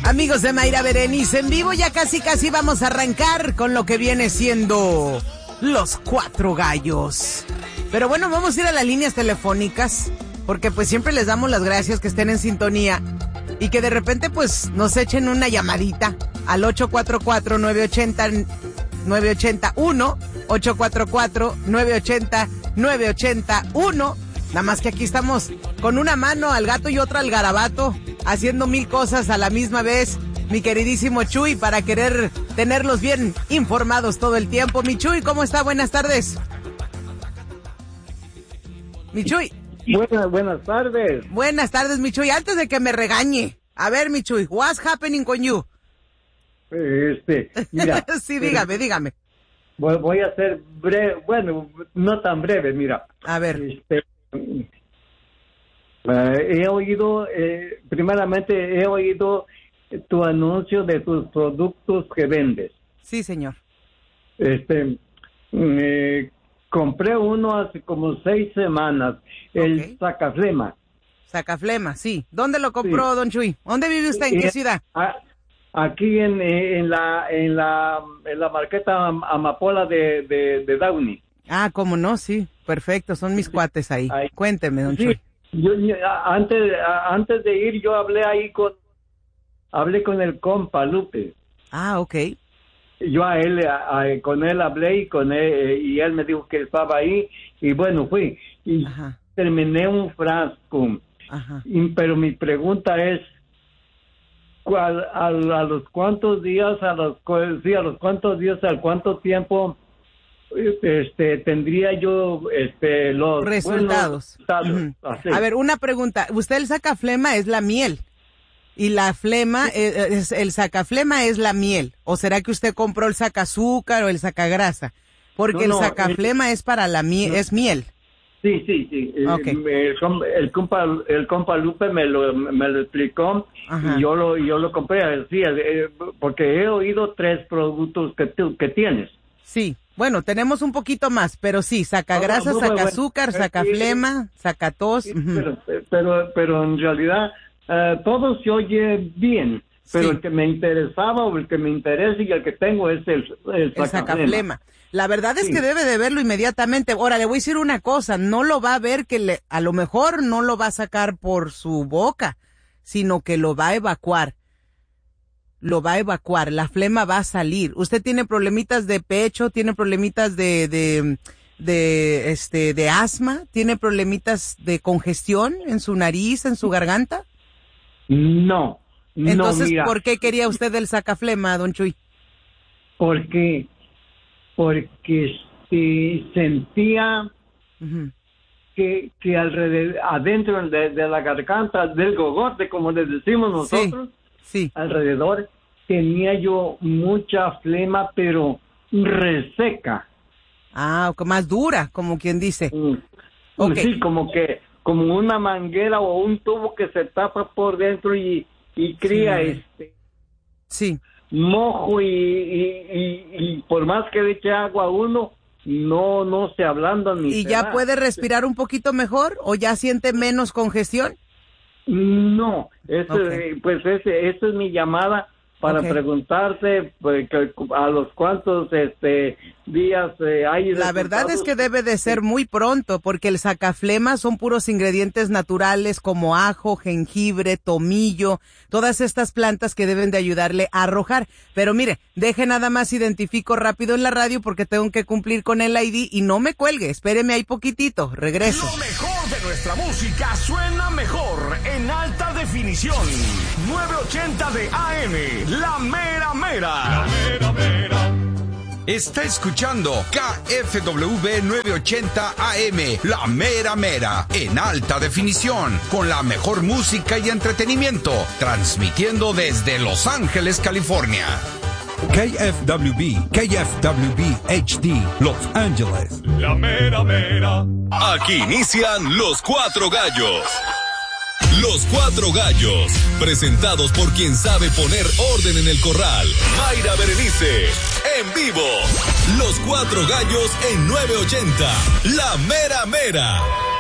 Amigos de Mayra Berenice en vivo, ya casi vamos a arrancar con lo que viene siendo los cuatro gallos. Pero bueno, vamos a ir a las líneas telefónicas, porque pues siempre les damos las gracias que estén en sintonía y que de repente pues nos echen una llamadita al 844-980-981, 844-980-981. Nada más que aquí estamos con una mano al gato y otra al garabato, haciendo mil cosas a la misma vez, mi queridísimo Chuy, para querer tenerlos bien informados todo el tiempo. Mi Chuy, ¿cómo está? Buenas tardes. Mi Chuy. Buenas tardes. Buenas tardes, mi Chuy. Antes de que me regañe, a ver, mi Chuy, what's happening con you? Mira. Sí, dígame. Voy a ser breve, bueno, no tan breve, mira. A ver. He oído, primeramente he oído tu anuncio de tus productos que vendes. Sí, señor. Compré uno hace como 6 semanas, el Sacaflema. Sacaflema, sí. ¿Dónde lo compró, don Chuy? ¿Dónde vive usted? ¿En qué ciudad? Aquí en la marqueta Amapola de Downey. Ah, cómo no, sí. Perfecto, son mis cuates ahí. Cuénteme, don Chuy. Yo, antes de ir, yo hablé con el compa Lupe. Ah, ok. Yo con él hablé y él me dijo que estaba ahí y bueno, fui y terminé un frasco. Ajá. Pero mi pregunta es, a los cuántos días, al cuánto tiempo tendría yo los resultados. A ver, una pregunta. Usted el Sacaflema es la miel y la flema el Sacaflema es la miel, o será que usted compró el Sacazúcar o el Sacagrasa, porque el Sacaflema es para la miel, es miel. Sí. Okay. El compa Lupe me lo explicó. Ajá. Y yo lo compré, sí, porque he oído 3 productos que tienes. Sí. Bueno, tenemos un poquito más, pero sí, Sacagrasa, Sacazúcar, Sacaflema, Sacatos. Pero en realidad todo se oye bien, pero sí. El que me interesaba o el que me interesa y el que tengo es el Sacaflema. La verdad es que debe de verlo inmediatamente. Ahora, le voy a decir una cosa, no lo va a ver a lo mejor no lo va a sacar por su boca, sino que lo va a evacuar. La flema va a salir. ¿Usted tiene problemitas de pecho? ¿Tiene problemitas de asma? ¿Tiene problemitas de congestión en su nariz, en su garganta? No. Entonces, mira, ¿por qué quería usted el Sacaflema, don Chuy? Porque sentía que adentro de la garganta, del gogote, como le decimos nosotros, sí. Alrededor tenía yo mucha flema, pero reseca. Ah, más dura, como quien dice. Okay. Sí, como una manguera o un tubo que se tapa por dentro y cría mojo y por más que le eche agua a uno, no se ablandan ni. ¿Y ya puede respirar un poquito mejor o ya siente menos congestión? No, esa es mi llamada para preguntarte a los cuantos días hay. La verdad es que debe de ser muy pronto, porque el Sacaflema son puros ingredientes naturales como ajo, jengibre, tomillo, todas estas plantas que deben de ayudarle a arrojar. Pero mire, deje nada más identifico rápido en la radio porque tengo que cumplir con el ID y no me cuelgue, espéreme ahí poquitito, regreso. Lo mejor de nuestra música suena mejor en alta definición. 980 de AM, La Mera Mera. La Mera Mera. Está escuchando KFWB 980 AM, La Mera Mera, en alta definición, con la mejor música y entretenimiento, transmitiendo desde Los Ángeles, California. KFWB HD, Los Ángeles. La Mera Mera. Aquí inician Los Cuatro Gallos. Los Cuatro Gallos, presentados por quien sabe poner orden en el corral, Mayra Berenice, en vivo. Los Cuatro Gallos en 980, La Mera Mera.